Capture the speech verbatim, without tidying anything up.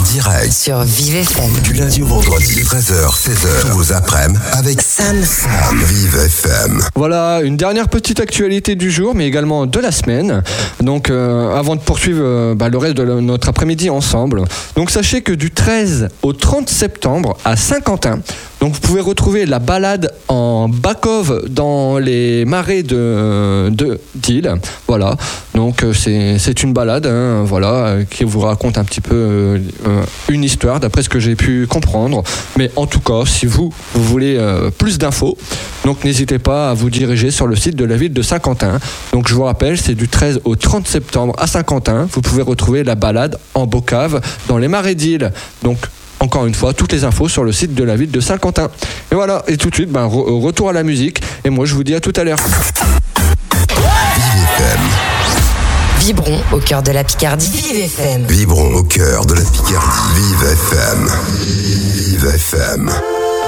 direct sur Vive F M. Du lundi au vendredi, treize heures, seize heures, tous vos après-midi avec Sam. Sam. Vive F M. Voilà, une dernière petite actualité du jour, mais également de la semaine. Donc, euh, avant de poursuivre euh, bah, le reste de le, notre après-midi ensemble. Donc, sachez que du treize au trente septembre à Saint-Quentin, donc vous pouvez retrouver la balade en back-off dans les marais de, de d'Île. Voilà, donc c'est, c'est une balade hein, voilà, euh, qui vous raconte un petit peu euh, une histoire d'après ce que j'ai pu comprendre. Mais en tout cas, si vous, vous voulez euh, plus d'infos, donc n'hésitez pas à vous diriger sur le site de la ville de Saint-Quentin. Donc je vous rappelle, c'est du treize au trente septembre à Saint-Quentin. Vous pouvez retrouver la balade en back-off dans les marais d'Île. Donc encore une fois, toutes les infos sur le site de la ville de Saint-Quentin. Et voilà, et tout de suite, ben, re- retour à la musique. Et moi, je vous dis à tout à l'heure. Vive F M. Vibrons au cœur de la Picardie. Vive F M. Vibrons au cœur de la Picardie. Vive F M. Vive F M.